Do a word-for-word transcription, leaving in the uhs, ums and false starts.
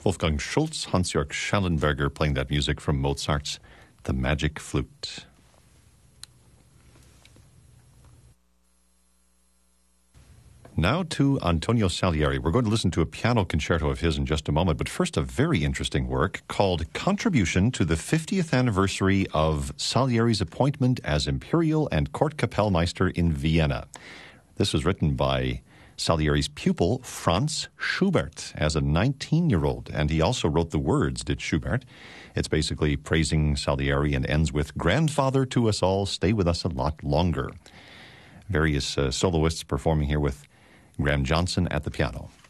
Wolfgang Schultz, Hans-Jörg Schallenberger playing that music from Mozart's The Magic Flute. Now to Antonio Salieri. We're going to listen to a piano concerto of his in just a moment, but first a very interesting work called Contribution to the fiftieth Anniversary of Salieri's Appointment as Imperial and Court Kapellmeister in Vienna. This was written by Salieri's pupil, Franz Schubert, as a nineteen-year-old, and he also wrote the words, did Schubert. It's basically praising Salieri and ends with, "Grandfather to us all, stay with us a lot longer." Various uh, soloists performing here with Graham Johnson at the piano.